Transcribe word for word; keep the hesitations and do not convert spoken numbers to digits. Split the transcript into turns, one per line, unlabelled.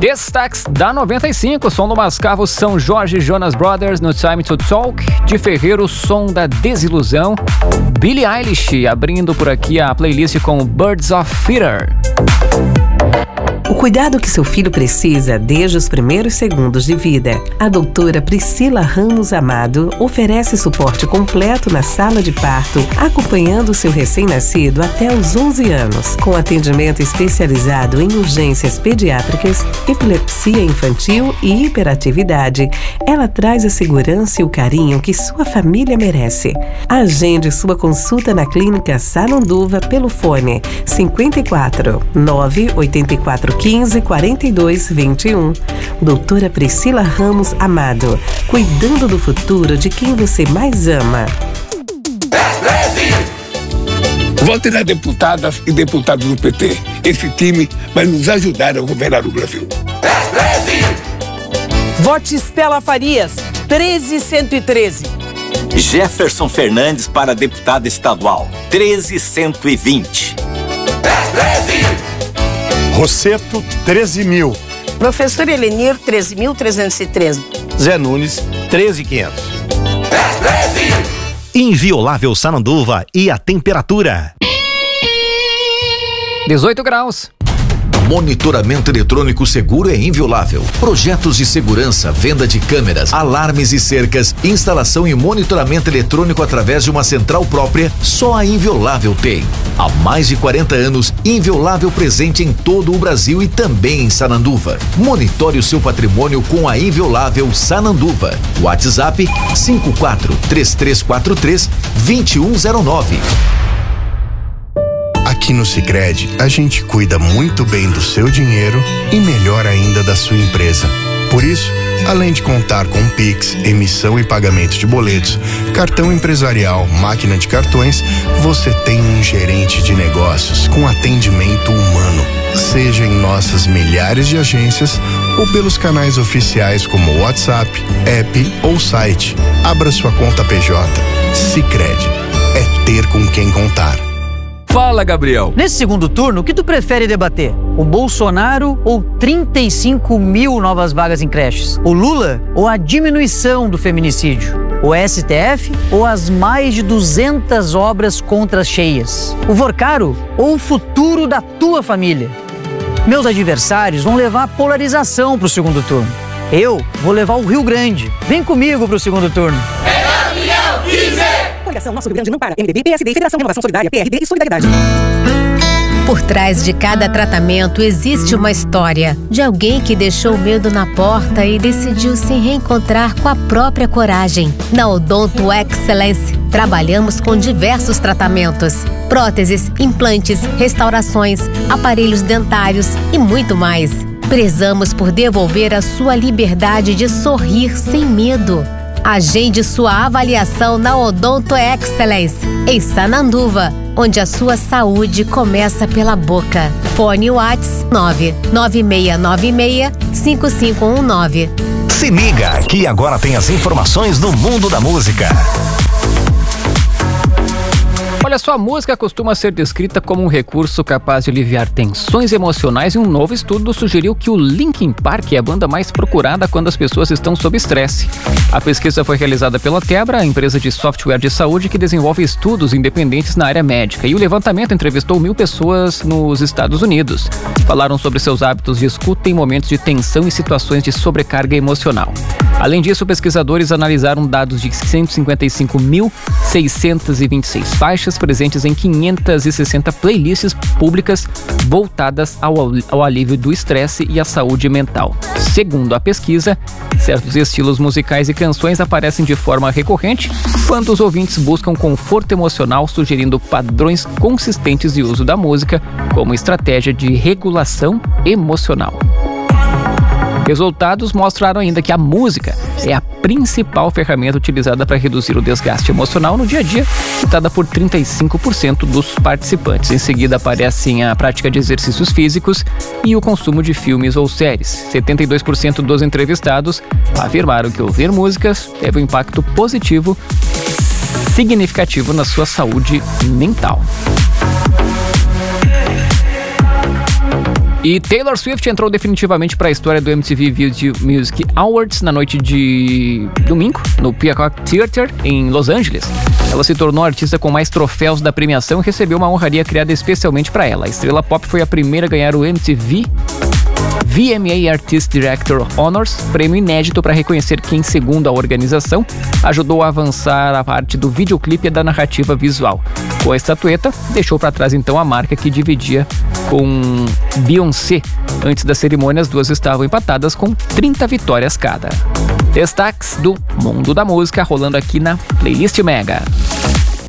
Destaques da noventa e cinco, som do Mascavo, São Jorge, Jonas Brothers no Time to Talk. De Ferreiro, som da desilusão. Billie Eilish abrindo por aqui a playlist com Birds of Feather.
O cuidado que seu filho precisa desde os primeiros segundos de vida. A doutora Priscila Ramos Amado oferece suporte completo na sala de parto, acompanhando seu recém-nascido até os onze anos. Com atendimento especializado em urgências pediátricas, epilepsia infantil e hiperatividade, ela traz a segurança e o carinho que sua família merece. Agende sua consulta na Clínica Sananduva pelo fone cinquenta e quatro, nove oitenta e quatro, quinze, quarenta e dois, vinte e um. Doutora Priscila Ramos Amado, cuidando do futuro de quem você mais ama.
Vote nas deputadas e deputados do P T. Esse time vai nos ajudar a governar o Brasil.
Vote Estela Farias, treze cento e treze.
Jefferson Fernandes para deputado estadual, treze cento e vinte.
Rosseto, treze mil.
Professor Elenir, treze mil trezentos e treze.
Zé Nunes, treze mil e quinhentos.
Inviolável Sananduva e a temperatura.
dezoito graus.
Monitoramento eletrônico seguro é Inviolável. Projetos de segurança, venda de câmeras, alarmes e cercas, instalação e monitoramento eletrônico através de uma central própria, só a Inviolável tem. Há mais de quarenta anos, Inviolável presente em todo o Brasil e também em Sananduva. Monitore o seu patrimônio com a Inviolável Sananduva. WhatsApp cinco quatro, três três quatro três, dois um zero nove.
Aqui no Sicredi, a gente cuida muito bem do seu dinheiro e melhor ainda da sua empresa. Por isso, além de contar com Pix, emissão e pagamento de boletos, cartão empresarial, máquina de cartões, você tem um gerente de negócios com atendimento humano. Seja em nossas milhares de agências ou pelos canais oficiais como WhatsApp, app ou site. Abra sua conta P J. Sicredi. É ter com quem contar.
Fala, Gabriel.
Nesse segundo turno, o que tu prefere debater? O Bolsonaro ou trinta e cinco mil novas vagas em creches? O Lula ou a diminuição do feminicídio? O S T F ou as mais de duzentas obras contra as cheias? O Vorcaro ou o futuro da tua família? Meus adversários vão levar a polarização para o segundo turno. Eu vou levar o Rio Grande. Vem comigo para o segundo turno.
Coligação Nosso Rio Grande não para. M D B, P S D, Federação Renovação Solidária, P R D e Solidariedade.
Por trás de cada tratamento existe uma história de alguém que deixou o medo na porta e decidiu se reencontrar com a própria coragem. Na Odonto Excellence, trabalhamos com diversos tratamentos: próteses, implantes, restaurações, aparelhos dentários e muito mais. Prezamos por devolver a sua liberdade de sorrir sem medo. Agende sua avaliação na Odonto Excellence, em Sananduva, onde a sua saúde começa pela boca. Fone WhatsApp nove nove seis nove seis, cinco cinco um nove.
Se liga, que agora tem as informações do mundo da música.
Olha só, a música costuma ser descrita como um recurso capaz de aliviar tensões emocionais e um novo estudo sugeriu que o Linkin Park é a banda mais procurada quando as pessoas estão sob estresse. A pesquisa foi realizada pela Tebra, a empresa de software de saúde que desenvolve estudos independentes na área médica, e o levantamento entrevistou mil pessoas nos Estados Unidos. Falaram sobre seus hábitos de escuta em momentos de tensão e situações de sobrecarga emocional. Além disso, pesquisadores analisaram dados de cento e cinquenta e cinco mil, seiscentas e vinte e seis faixas presentes em quinhentas e sessenta playlists públicas voltadas ao, ao alívio do estresse e à saúde mental. Segundo a pesquisa, certos estilos musicais e canções aparecem de forma recorrente quando os ouvintes buscam conforto emocional, sugerindo padrões consistentes de uso da música como estratégia de regulação emocional. Resultados mostraram ainda que a música é a principal ferramenta utilizada para reduzir o desgaste emocional no dia a dia, citada por trinta e cinco por cento dos participantes. Em seguida aparecem a prática de exercícios físicos e o consumo de filmes ou séries. setenta e dois por cento dos entrevistados afirmaram que ouvir músicas teve um impacto positivo significativo na sua saúde mental. E Taylor Swift entrou definitivamente para a história do M T V Video Music Awards na noite de domingo, no Peacock Theater, em Los Angeles. Ela se tornou a artista com mais troféus da premiação e recebeu uma honraria criada especialmente para ela. A estrela pop foi a primeira a ganhar o M T V V M A Artist Director Honors, prêmio inédito para reconhecer quem, segundo a organização, ajudou a avançar a parte do videoclipe e da narrativa visual. Com a estatueta, deixou para trás então a marca que dividia com Beyoncé. Antes da cerimônia, as duas estavam empatadas com trinta vitórias cada. Destaques do mundo da música rolando aqui na Playlist Mega.